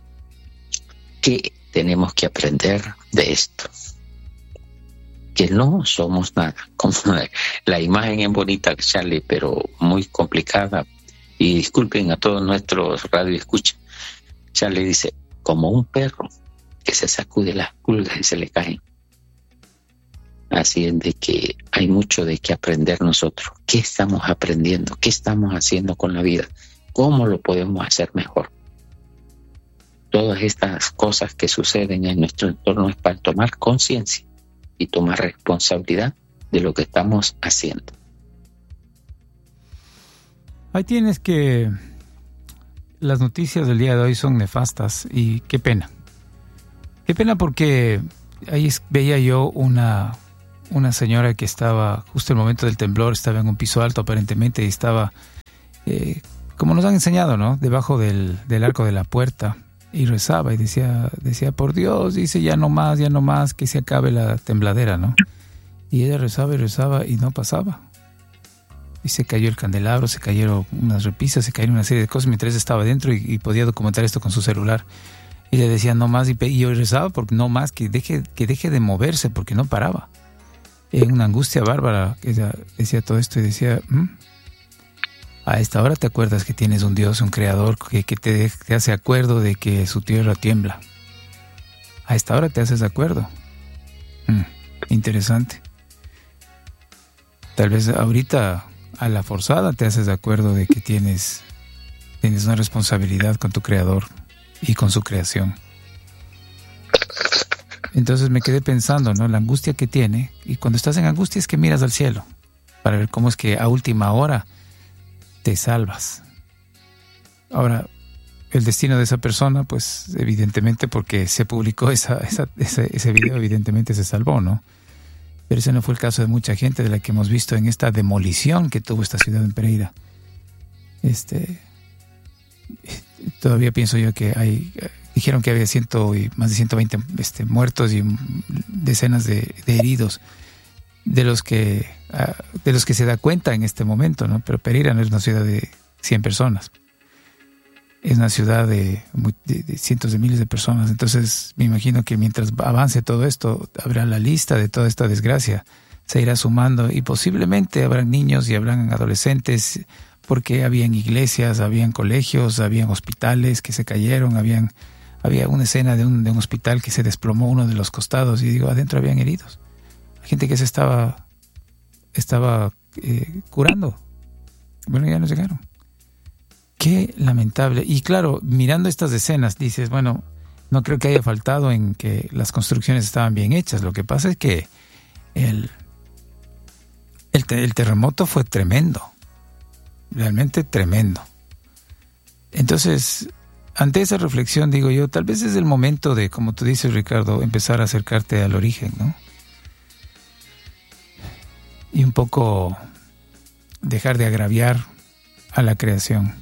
que tenemos que aprender de esto, que no somos nada. Como la imagen es bonita, Charlie, pero muy complicada, y disculpen a todos nuestros radioescuchas. Charlie dice, como un perro que se sacude las pulgas y se le caen. Así es de que hay mucho de que aprender nosotros. ¿Qué estamos aprendiendo? ¿Qué estamos haciendo con la vida? ¿Cómo lo podemos hacer mejor? Todas estas cosas que suceden en nuestro entorno es para tomar conciencia y tomar responsabilidad de lo que estamos haciendo. Ahí tienes que las noticias del día de hoy son nefastas y qué pena. Qué pena porque ahí veía yo una, una señora que estaba, justo el momento del temblor, estaba en un piso alto aparentemente y estaba, eh, como nos han enseñado, ¿no? Debajo del, del arco de la puerta y rezaba y decía, decía, por Dios, dice, ya no más, ya no más, que se acabe la tembladera, ¿no? Y ella rezaba y rezaba y no pasaba. Y se cayó el candelabro, se cayeron unas repisas, se cayeron una serie de cosas mientras estaba dentro y, y podía documentar esto con su celular. Y le decía no más y, y yo rezaba porque no más, que deje, que deje de moverse porque no paraba. En una angustia bárbara, ella decía todo esto y decía, ¿Mm? a esta hora te acuerdas que tienes un Dios, un creador que, que te, te hace acuerdo de que su tierra tiembla. A esta hora te haces acuerdo. Mm, interesante. Tal vez ahorita a la forzada te haces de acuerdo de que tienes, tienes una responsabilidad con tu creador y con su creación. Entonces me quedé pensando, ¿no? La angustia que tiene, y cuando estás en angustia es que miras al cielo para ver cómo es que a última hora te salvas. Ahora, el destino de esa persona, pues evidentemente porque se publicó esa, esa, ese, ese video, evidentemente se salvó, ¿no? Pero ese no fue el caso de mucha gente de la que hemos visto en esta demolición que tuvo esta ciudad en Pereira. Este, todavía pienso yo que hay, dijeron que había ciento y más de ciento veinte este, muertos y decenas de, de heridos, de los que de los que se da cuenta en este momento, ¿no? Pero Pereira no es una ciudad de cien personas. Es una ciudad de, de, de cientos de miles de personas. Entonces me imagino que mientras avance todo esto, habrá la lista de toda esta desgracia. Se irá sumando y posiblemente habrán niños y habrán adolescentes, porque habían iglesias, habían colegios, habían hospitales que se cayeron, habían, había una escena de un, de un hospital que se desplomó uno de los costados y digo, adentro habían heridos. Gente que se estaba, estaba eh, curando. Bueno, ya no llegaron. Qué lamentable. Y claro, mirando estas escenas, dices, bueno, no creo que haya faltado en que las construcciones estaban bien hechas. Lo que pasa es que el, el, el terremoto fue tremendo. Realmente tremendo. Entonces, ante esa reflexión, digo yo, tal vez es el momento de, como tú dices, Ricardo, empezar a acercarte al origen, ¿no? Y un poco dejar de agraviar a la creación.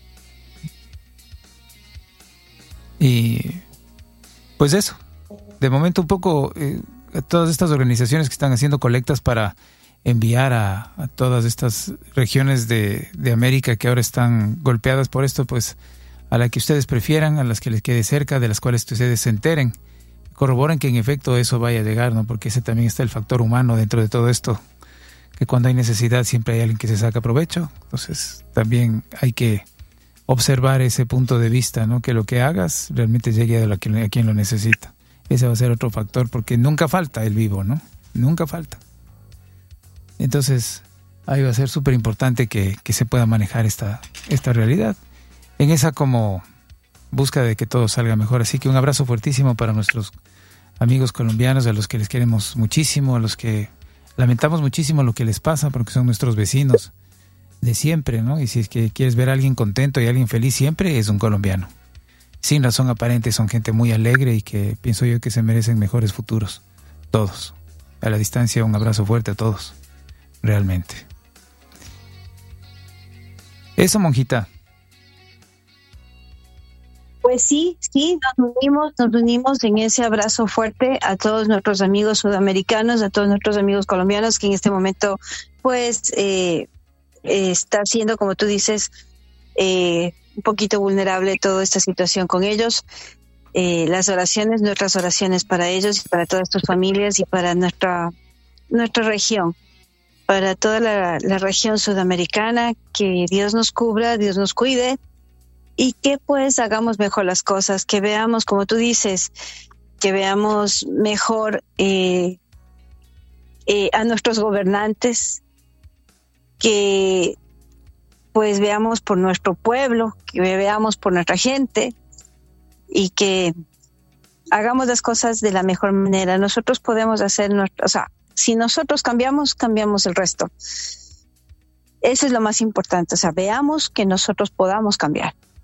Y pues eso, de momento un poco eh, a todas estas organizaciones que están haciendo colectas para enviar a, a todas estas regiones de, de América que ahora están golpeadas por esto, pues a la que ustedes prefieran, a las que les quede cerca, de las cuales ustedes se enteren, corroboren que en efecto eso vaya a llegar, ¿no? Porque ese también está el factor humano dentro de todo esto, que cuando hay necesidad siempre hay alguien que se saca provecho. Entonces también hay que observar ese punto de vista, ¿no? Que lo que hagas realmente llegue a, la que, a quien lo necesita. Ese va a ser otro factor, porque nunca falta el vivo, ¿no? Nunca falta. Entonces, ahí va a ser súper importante que, que se pueda manejar esta, esta realidad. En esa como búsqueda de que todo salga mejor. Así que un abrazo fuertísimo para nuestros amigos colombianos, a los que les queremos muchísimo, a los que lamentamos muchísimo lo que les pasa, porque son nuestros vecinos de siempre, ¿no? Y si es que quieres ver a alguien contento y a alguien feliz siempre, es un colombiano. Sin razón aparente, son gente muy alegre y que pienso yo que se merecen mejores futuros. Todos. A la distancia, un abrazo fuerte a todos. Realmente. Eso, monjita. Pues sí, sí, nos unimos, nos unimos en ese abrazo fuerte a todos nuestros amigos sudamericanos, a todos nuestros amigos colombianos que en este momento, pues, eh, eh, está siendo, como tú dices, eh, un poquito vulnerable toda esta situación con ellos. Eh, las oraciones, nuestras oraciones para ellos y para todas sus familias y para nuestra nuestra región, para toda la, la región sudamericana, que Dios nos cubra, Dios nos cuide y que pues hagamos mejor las cosas, que veamos, como tú dices, que veamos mejor eh, eh, a nuestros gobernantes, que pues veamos por nuestro pueblo, que veamos por nuestra gente y que hagamos las cosas de la mejor manera. Nosotros podemos hacer, nuestro, o sea, si nosotros cambiamos, cambiamos el resto. Eso es lo más importante, o sea, veamos que nosotros podamos cambiar.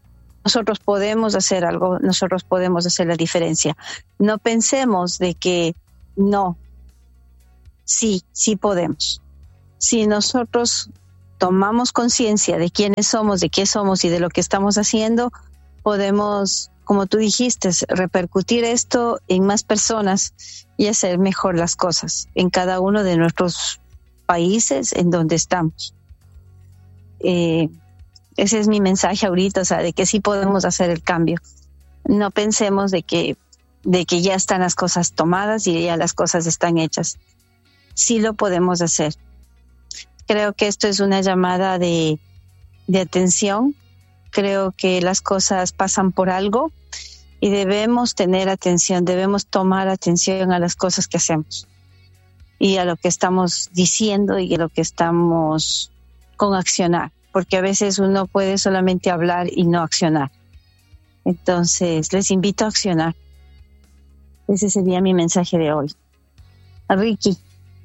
nosotros podemos hacer algo, nosotros podemos hacer la diferencia. No pensemos de que no, sí, sí podemos. Si nosotros tomamos conciencia de quiénes somos, de qué somos y de lo que estamos haciendo, podemos, como tú dijiste, repercutir esto en más personas y hacer mejor las cosas en cada uno de nuestros países en donde estamos. Eh, ese es mi mensaje ahorita, o sea, de que sí podemos hacer el cambio. No pensemos de que, de que ya están las cosas tomadas y ya las cosas están hechas. Sí lo podemos hacer. Creo que esto es una llamada de, de atención. Creo que las cosas pasan por algo y debemos tener atención, debemos tomar atención a las cosas que hacemos y a lo que estamos diciendo y a lo que estamos con accionar, porque a veces uno puede solamente hablar y no accionar. Entonces, les invito a accionar. Ese sería mi mensaje de hoy. A Ricky.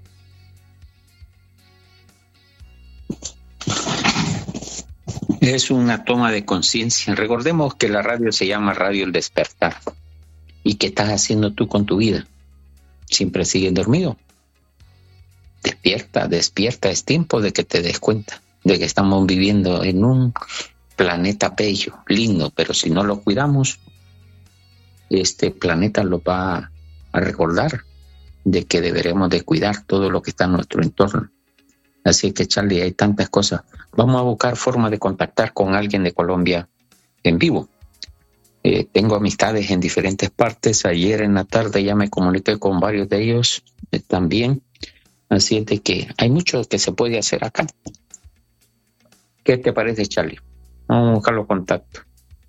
Es una toma de conciencia. Recordemos que la radio se llama Radio El Despertar. ¿Y qué estás haciendo tú con tu vida? ¿Siempre sigues dormido? Despierta, despierta. Es tiempo de que te des cuenta de que estamos viviendo en un planeta bello, lindo, pero si no lo cuidamos, este planeta lo va a recordar de que deberemos de cuidar todo lo que está en nuestro entorno. Así que, Charlie, hay tantas cosas. Vamos a buscar forma de contactar con alguien de Colombia en vivo. Eh, tengo amistades en diferentes partes. Ayer en la tarde ya me comuniqué con varios de ellos eh, también. Así es de que hay mucho que se puede hacer acá. ¿Qué te parece, Charlie? Vamos a buscar los contactos.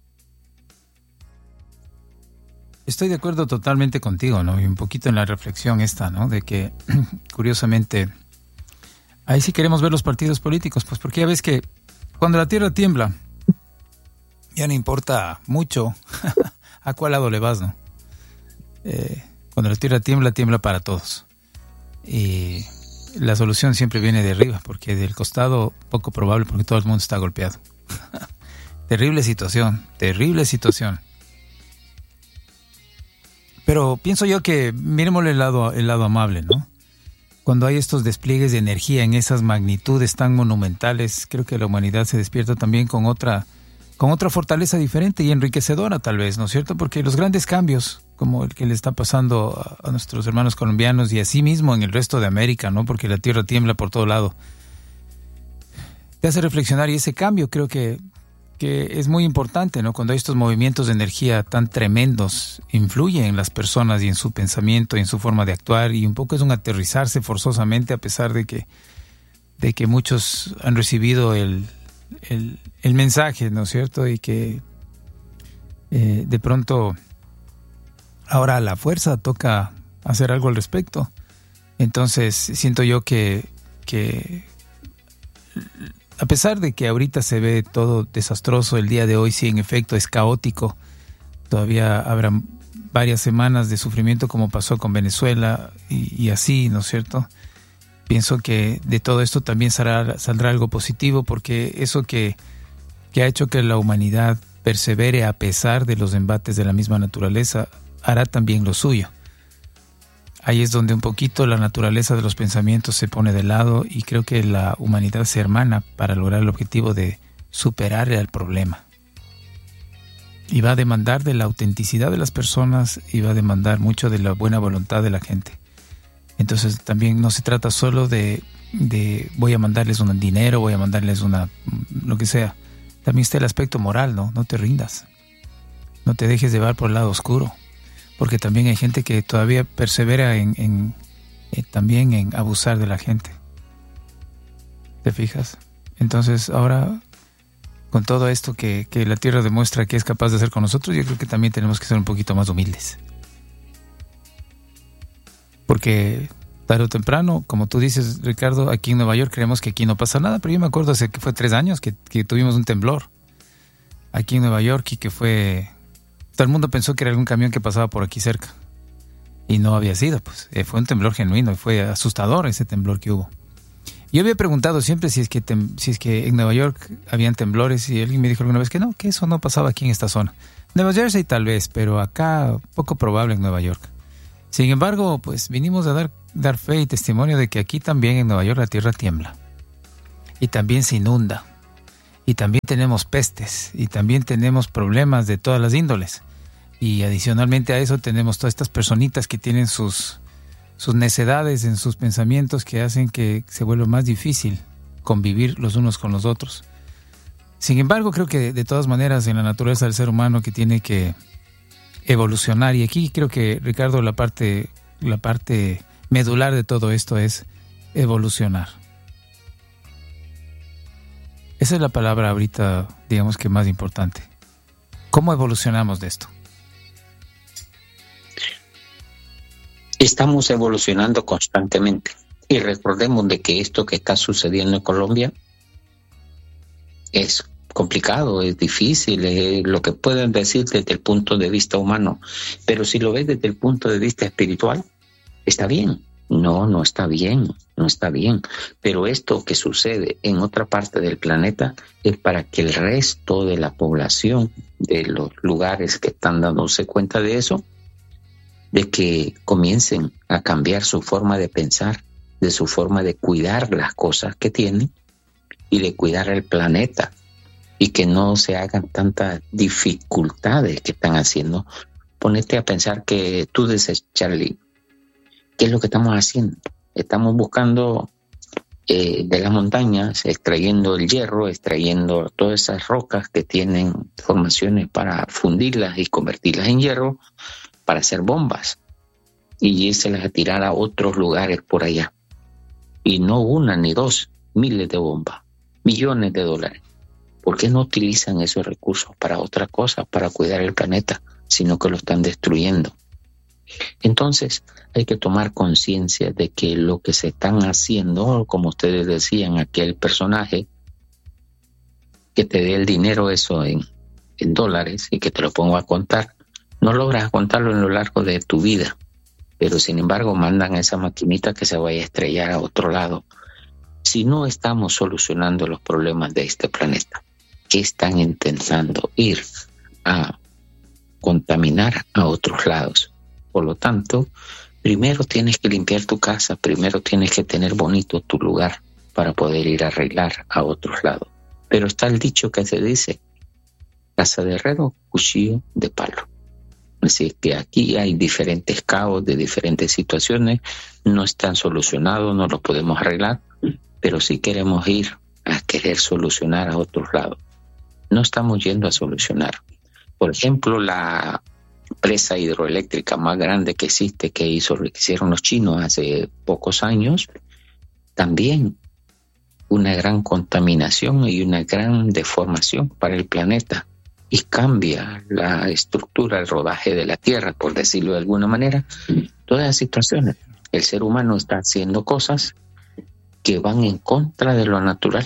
Estoy de acuerdo totalmente contigo, ¿no? Y un poquito en la reflexión esta, ¿no? De que, curiosamente, ahí sí queremos ver los partidos políticos, pues porque ya ves que cuando la tierra tiembla, ya no importa mucho a cuál lado le vas, ¿no? Eh, cuando la tierra tiembla, tiembla para todos. Y la solución siempre viene de arriba, porque del costado poco probable, porque todo el mundo está golpeado. Terrible situación, terrible situación. Pero pienso yo que miremosle el lado, el lado amable, ¿no? Cuando hay estos despliegues de energía en esas magnitudes tan monumentales, creo que la humanidad se despierta también con otra, con otra fortaleza diferente y enriquecedora tal vez, ¿no es cierto? Porque los grandes cambios, como el que le está pasando a, a nuestros hermanos colombianos y así mismo en el resto de América, ¿no? Porque la tierra tiembla por todo lado, te hace reflexionar, y ese cambio creo que, que es muy importante, ¿no? Cuando hay estos movimientos de energía tan tremendos, influyen en las personas y en su pensamiento y en su forma de actuar, y un poco es un aterrizarse forzosamente, a pesar de que, de que muchos han recibido el, el, el mensaje, ¿no es cierto? Y que eh, de pronto ahora a la fuerza toca hacer algo al respecto. Entonces siento yo que, que a pesar de que ahorita se ve todo desastroso, el día de hoy sí en efecto es caótico, todavía habrá varias semanas de sufrimiento como pasó con Venezuela y, y así, ¿no es cierto? Pienso que de todo esto también saldrá, saldrá algo positivo, porque eso que, que ha hecho que la humanidad persevere a pesar de los embates de la misma naturaleza, hará también lo suyo. Ahí es donde un poquito la naturaleza de los pensamientos se pone de lado, y creo que la humanidad se hermana para lograr el objetivo de superar el problema. Y va a demandar de la autenticidad de las personas, y va a demandar mucho de la buena voluntad de la gente. Entonces también no se trata solo de, de voy a mandarles un dinero, voy a mandarles una lo que sea. También está el aspecto moral, ¿no? No te rindas. No te dejes llevar por el lado oscuro. Porque también hay gente que todavía persevera en, en eh, también en abusar de la gente. ¿Te fijas? Entonces ahora, con todo esto que, que la tierra demuestra que es capaz de hacer con nosotros, yo creo que también tenemos que ser un poquito más humildes. Porque tarde o temprano, como tú dices, Ricardo, aquí en Nueva York creemos que aquí no pasa nada, pero yo me acuerdo hace que fue tres años que, que tuvimos un temblor aquí en Nueva York, y que fue... Todo el mundo pensó que era algún camión que pasaba por aquí cerca, y no había sido, pues eh, fue un temblor genuino, y fue asustador ese temblor que hubo. Yo había preguntado siempre si es que tem, si es que en Nueva York habían temblores y alguien me dijo alguna vez que no, que eso no pasaba aquí en esta zona. Nueva Jersey tal vez, pero acá poco probable en Nueva York. Sin embargo, pues vinimos a dar, dar fe y testimonio de que aquí también en Nueva York la tierra tiembla. Y también se inunda. Y también tenemos pestes. Y también tenemos problemas de todas las índoles. Y adicionalmente a eso tenemos todas estas personitas que tienen sus, sus necedades en sus pensamientos que hacen que se vuelva más difícil convivir los unos con los otros. Sin embargo, creo que de todas maneras en la naturaleza del ser humano que tiene que evolucionar, y aquí creo que, Ricardo, la parte, la parte medular de todo esto es evolucionar. Esa es la palabra ahorita, digamos que más importante. ¿Cómo evolucionamos de esto? Estamos evolucionando constantemente. Y recordemos de que esto que está sucediendo en Colombia es complicado, es difícil, es lo que pueden decir desde el punto de vista humano. Pero si lo ves desde el punto de vista espiritual, está bien. No, no está bien, no está bien. Pero esto que sucede en otra parte del planeta es para que el resto de la población de los lugares que están dándose cuenta de eso, de que comiencen a cambiar su forma de pensar, de su forma de cuidar las cosas que tienen y de cuidar el planeta, y que no se hagan tantas dificultades que están haciendo. Ponete a pensar que tú dices, Charlie, ¿qué es lo que estamos haciendo? Estamos buscando eh, de las montañas, extrayendo el hierro, extrayendo todas esas rocas que tienen formaciones para fundirlas y convertirlas en hierro para hacer bombas y irselas a tirar a otros lugares por allá. Y no una ni dos, miles de bombas, millones de dólares. ¿Por qué no utilizan esos recursos para otra cosa, para cuidar el planeta, sino que lo están destruyendo? Entonces hay que tomar conciencia de que lo que se están haciendo, como ustedes decían, aquel personaje que te dé el dinero eso en, en dólares y que te lo pongo a contar, no logras contarlo en lo largo de tu vida, pero sin embargo mandan a esa maquinita que se vaya a estrellar a otro lado. Si no estamos solucionando los problemas de este planeta, que están intentando ir a contaminar a otros lados. Por lo tanto, primero tienes que limpiar tu casa, primero tienes que tener bonito tu lugar para poder ir a arreglar a otros lados. Pero está el dicho que se dice, casa de herrero, cuchillo de palo. Así que aquí hay diferentes caos de diferentes situaciones, no están solucionados, no los podemos arreglar, pero si queremos ir a querer solucionar a otros lados, no estamos yendo a solucionar. Por ejemplo, la presa hidroeléctrica más grande que existe, que hizo, que hicieron los chinos hace pocos años, también una gran contaminación y una gran deformación para el planeta, y cambia la estructura, el rodaje de la Tierra, por decirlo de alguna manera. Todas las situaciones, el ser humano está haciendo cosas que van en contra de lo natural,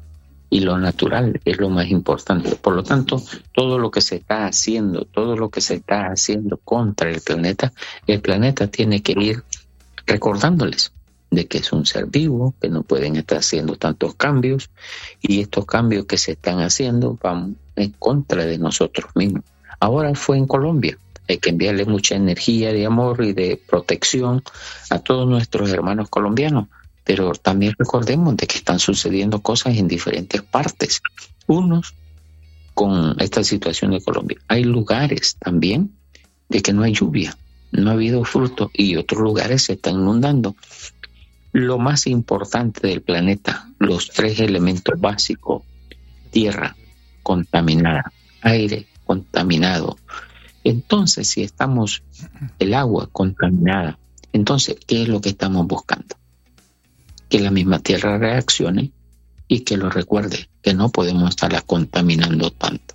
y lo natural es lo más importante. Por lo tanto, todo lo que se está haciendo, todo lo que se está haciendo contra el planeta, el planeta tiene que ir recordándoles de que es un ser vivo, que no pueden estar haciendo tantos cambios, y estos cambios que se están haciendo van en contra de nosotros mismos. Ahora fue en Colombia. Hay que enviarle mucha energía de amor y de protección a todos nuestros hermanos colombianos. Pero también recordemos de que están sucediendo cosas en diferentes partes. Unos con esta situación de Colombia. Hay lugares también de que no hay lluvia, no ha habido fruto, y otros lugares se están inundando. Lo más importante del planeta, los tres elementos básicos: tierra contaminada, aire contaminado. Entonces, si estamos el agua contaminada, entonces, ¿qué es lo que estamos buscando? Que la misma tierra reaccione y que lo recuerde, que no podemos estarla contaminando tanto.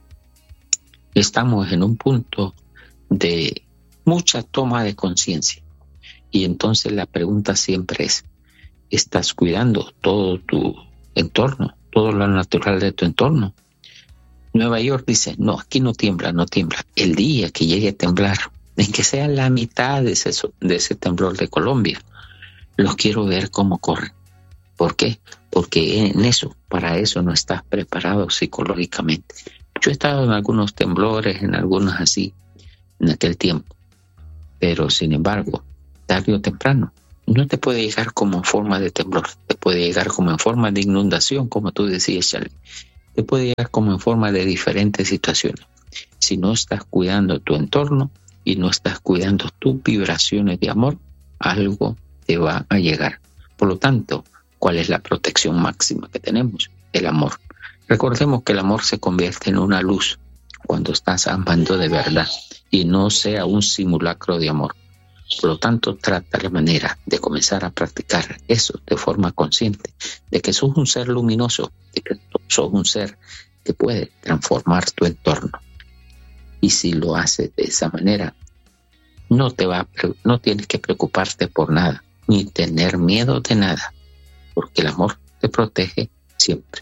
Estamos en un punto de mucha toma de conciencia, y entonces la pregunta siempre es, ¿estás cuidando todo tu entorno, todo lo natural de tu entorno? Nueva York dice, no, aquí no tiembla, no tiembla. El día que llegue a temblar, en que sea la mitad de ese, de ese temblor de Colombia, los quiero ver cómo corren. ¿Por qué? Porque en eso, para eso no estás preparado psicológicamente. Yo he estado en algunos temblores, en algunos así, en aquel tiempo. Pero, sin embargo, tarde o temprano, no te puede llegar como en forma de temblor. Te puede llegar como en forma de inundación, como tú decías, Charlie. Te puede llegar como en forma de diferentes situaciones. Si no estás cuidando tu entorno y no estás cuidando tus vibraciones de amor, algo te va a llegar. Por lo tanto, ¿cuál es la protección máxima que tenemos? El amor. Recordemos que el amor se convierte en una luz cuando estás amando de verdad y no sea un simulacro de amor. Por lo tanto, trata la manera de comenzar a practicar eso de forma consciente, de que sos un ser luminoso, de que sos un ser que puede transformar tu entorno. Y si lo haces de esa manera, no te va, no tienes que preocuparte por nada, ni tener miedo de nada, porque el amor te protege siempre.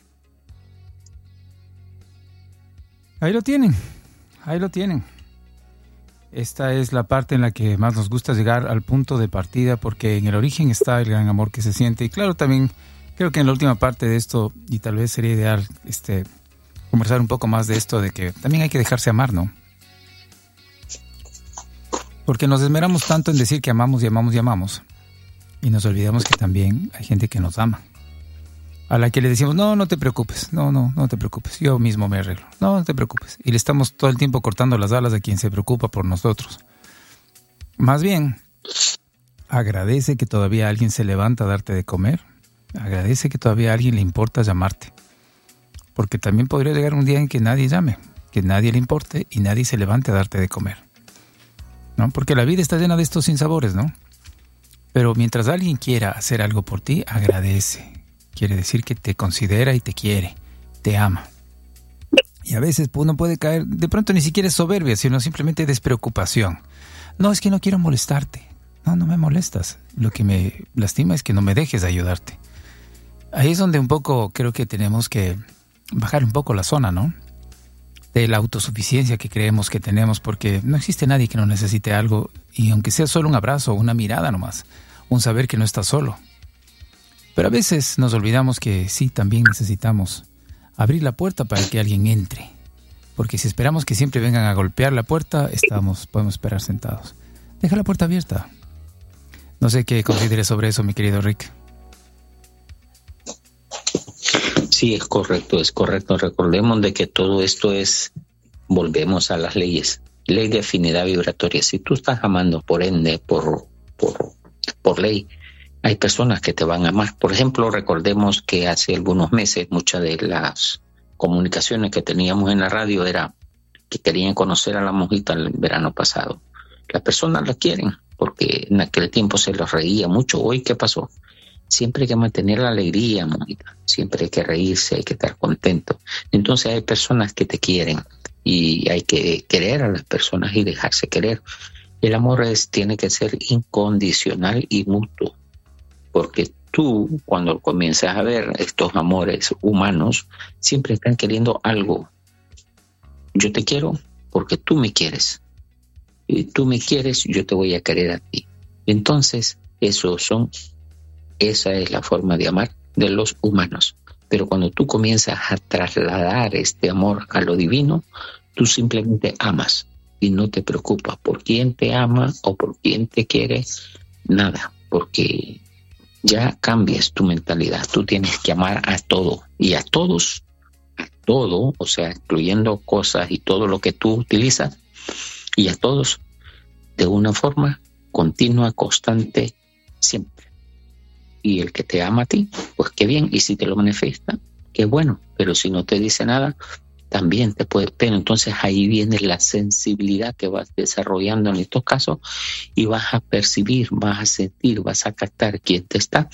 Ahí lo tienen, ahí lo tienen. Esta es la parte en la que más nos gusta llegar al punto de partida, porque en el origen está el gran amor que se siente. Y claro, también creo que en la última parte de esto, y tal vez sería ideal este, conversar un poco más de esto, de que también hay que dejarse amar, ¿no? Porque nos esmeramos tanto en decir que amamos y amamos y amamos, y nos olvidamos que también hay gente que nos ama, a la que le decimos, no, no te preocupes, no, no, no te preocupes, yo mismo me arreglo, no, no te preocupes. Y le estamos todo el tiempo cortando las alas a quien se preocupa por nosotros. Más bien, agradece que todavía alguien se levanta a darte de comer, agradece que todavía a alguien le importa llamarte, porque también podría llegar un día en que nadie llame, que nadie le importe y nadie se levante a darte de comer, ¿no? Porque la vida está llena de estos sinsabores, ¿no? Pero mientras alguien quiera hacer algo por ti, agradece. Quiere decir que te considera y te quiere, te ama. Y a veces uno puede caer, de pronto ni siquiera es soberbia, sino simplemente despreocupación. No, es que no quiero molestarte. No, no me molestas. Lo que me lastima es que no me dejes ayudarte. Ahí es donde un poco creo que tenemos que bajar un poco la zona, ¿no? De la autosuficiencia que creemos que tenemos, porque no existe nadie que no necesite algo, y aunque sea solo un abrazo, una mirada nomás, un saber que no estás solo. Pero a veces nos olvidamos que sí, también necesitamos abrir la puerta para que alguien entre. Porque si esperamos que siempre vengan a golpear la puerta, estamos, podemos esperar sentados. Deja la puerta abierta. No sé qué consideres sobre eso, mi querido Rick. Sí, es correcto, es correcto. Recordemos de que todo esto es, volvemos a las leyes. Ley de afinidad vibratoria. Si tú estás amando, por ende, por, por, por ley, hay personas que te van a amar. Por ejemplo, recordemos que hace algunos meses muchas de las comunicaciones que teníamos en la radio era que querían conocer a la monjita el verano pasado. Las personas la quieren porque en aquel tiempo se los reía mucho. Hoy, ¿qué pasó? Siempre hay que mantener la alegría, monjita. Siempre hay que reírse, hay que estar contento. Entonces hay personas que te quieren y hay que querer a las personas y dejarse querer. El amor es, tiene que ser incondicional y mutuo. Porque tú, cuando comienzas a ver estos amores humanos, siempre están queriendo algo. Yo te quiero porque tú me quieres. Y tú me quieres, yo te voy a querer a ti. Entonces, eso son, esa es la forma de amar de los humanos. Pero cuando tú comienzas a trasladar este amor a lo divino, tú simplemente amas y no te preocupas por quién te ama o por quién te quiere, nada, porque ya cambias tu mentalidad. Tú tienes que amar a todo y a todos, a todo, o sea, incluyendo cosas y todo lo que tú utilizas, y a todos de una forma continua, constante, siempre. Y el que te ama a ti, pues qué bien, y si te lo manifiesta, qué bueno, pero si no te dice nada, también te puede, pero entonces ahí viene la sensibilidad que vas desarrollando en estos casos y vas a percibir, vas a sentir, vas a captar quién te está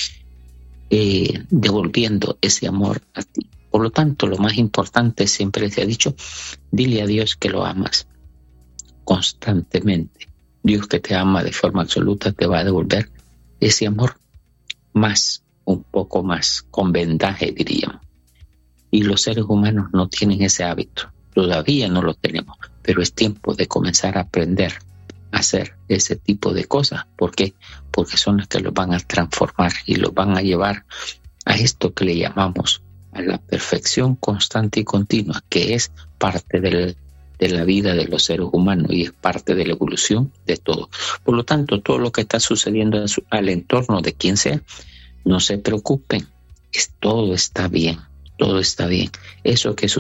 eh, devolviendo ese amor a ti. Por lo tanto, lo más importante, siempre te ha dicho, dile a Dios que lo amas constantemente. Dios, que te ama de forma absoluta, te va a devolver ese amor más, un poco más, con vendaje, diríamos. Y los seres humanos no tienen ese hábito, todavía no lo tenemos, pero es tiempo de comenzar a aprender hacer ese tipo de cosas. ¿Por qué? Porque son las que los van a transformar y los van a llevar a esto que le llamamos a la perfección constante y continua, que es parte del, de la vida de los seres humanos y es parte de la evolución de todo. Por lo tanto, todo lo que está sucediendo su, al entorno de quien sea, no se preocupen, es, todo está bien, todo está bien. Eso que sucede